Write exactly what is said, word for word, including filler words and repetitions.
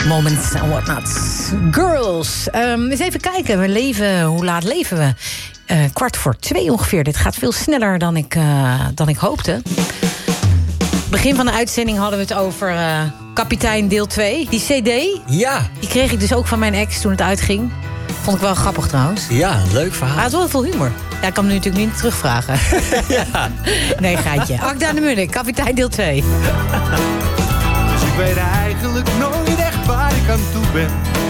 Moments and whatnot. Girls. Um, eens even kijken. We leven, hoe laat leven we? Uh, kwart voor twee ongeveer. Dit gaat veel sneller dan ik, uh, dan ik hoopte. Begin van de uitzending hadden we het over uh, Kapitein deel twee. Die cd, ja. Die kreeg ik dus ook van mijn ex toen het uitging. Vond ik wel grappig trouwens. Ja, leuk verhaal. Hij had wel veel humor. Ja, ik kan hem nu natuurlijk niet terugvragen. Ja. Nee, geitje. Akda de Munnik, Kapitein deel twee. Dus ik weet eigenlijk nooit echt waar ik aan toe ben.